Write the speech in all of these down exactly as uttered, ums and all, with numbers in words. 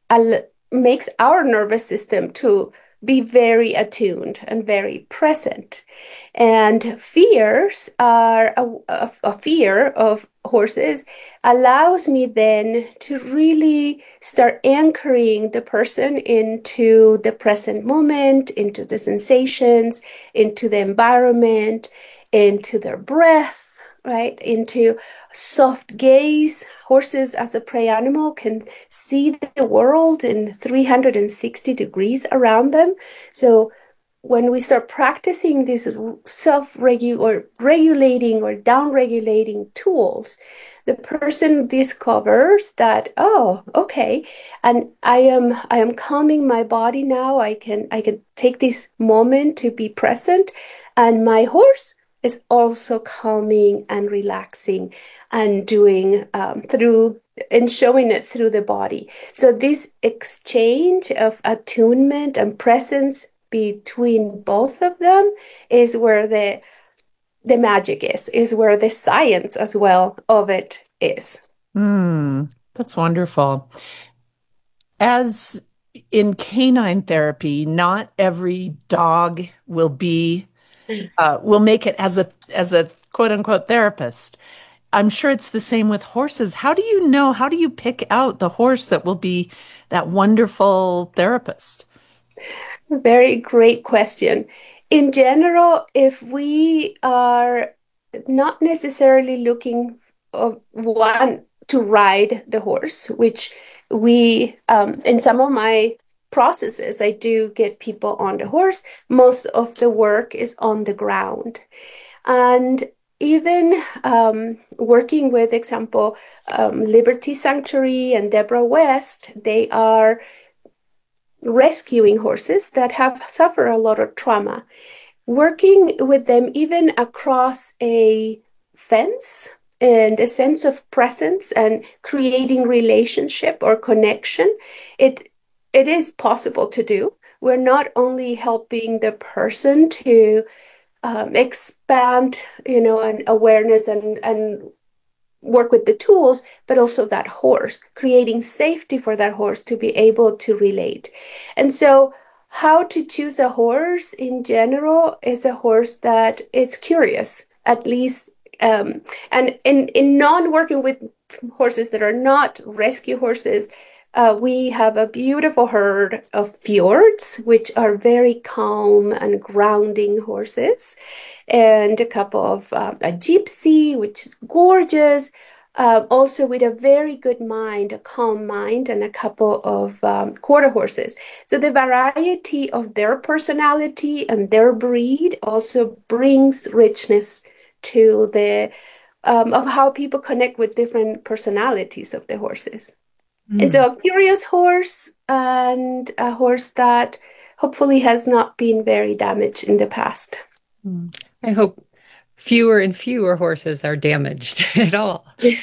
al- makes our nervous system to be very attuned and very present. And fears are a, a, a fear of horses allows me then to really start anchoring the person into the present moment, into the sensations, into the environment, into their breath, right? Into soft gaze. Horses, as a prey animal, can see the world in three hundred sixty degrees around them. So when we start practicing these self-regu or regulating or down-regulating tools, the person discovers that, oh, okay, and I am I am calming my body now. I can I can take this moment to be present, and my horse is also calming and relaxing and doing um, through and showing it through the body. So this exchange of attunement and presence between both of them is where the the magic is, is where the science as well of it is. Hmm, that's wonderful. As in canine therapy, not every dog will be uh, will make it as a as a quote unquote therapist. I'm sure it's the same with horses. How do you know? How do you pick out the horse that will be that wonderful therapist? Very great question. In general, if we are not necessarily looking of one to ride the horse, which we um, in some of my processes, I do get people on the horse. Most of the work is on the ground. And even um, working with example, um, Liberty Sanctuary and Deborah West, they are rescuing horses that have suffered a lot of trauma, working with them even across a fence and a sense of presence and creating relationship or connection. It it is possible to do. We're not only helping the person to um, expand, you know, an awareness and and work with the tools, but also that horse, creating safety for that horse to be able to relate. And so, how to choose a horse in general is a horse that is curious, at least. Um, and in, in non working with horses that are not rescue horses, uh, we have a beautiful herd of fjords, which are very calm and grounding horses, and a couple of um, a gypsy, which is gorgeous. Uh, also with a very good mind, a calm mind, and a couple of um, quarter horses. So the variety of their personality and their breed also brings richness to the um, of how people connect with different personalities of the horses. And Hmm. so a curious horse and a horse that hopefully has not been very damaged in the past. Mm. I hope fewer and fewer horses are damaged at all.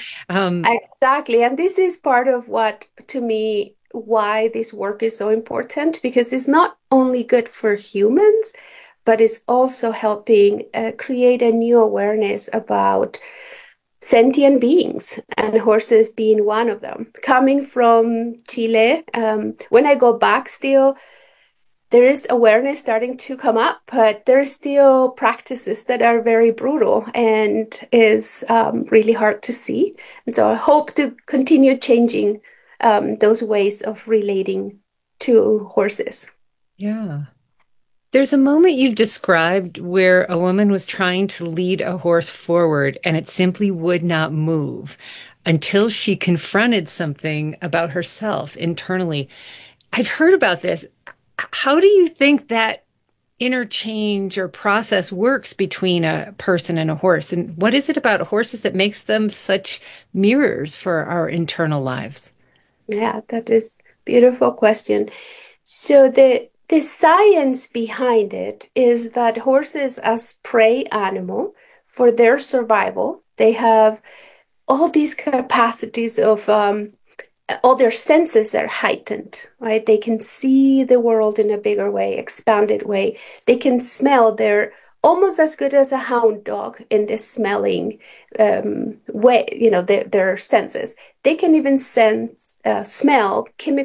Um, Exactly. And this is part of what, to me, why this work is so important because it's not only good for humans, but it's also helping uh, create a new awareness about sentient beings and horses being one of them. Coming from Chile, um, when I go back still, there is awareness starting to come up, but there's still practices that are very brutal and is um, really hard to see. And so I hope to continue changing um, those ways of relating to horses. yeah. There's a moment you've described where a woman was trying to lead a horse forward and it simply would not move until she confronted something about herself internally. I've heard about this. How do you think that interchange or process works between a person and a horse? And what is it about horses that makes them such mirrors for our internal lives? Yeah, that is beautiful question. So the the science behind it is that horses as prey animal for their survival, they have all these capacities of um, all their senses are heightened, right? They can see the world in a bigger way, expanded way. They can smell. They're almost as good as a hound dog in the smelling um, way, you know, their, their senses. They can even sense, uh, smell chemical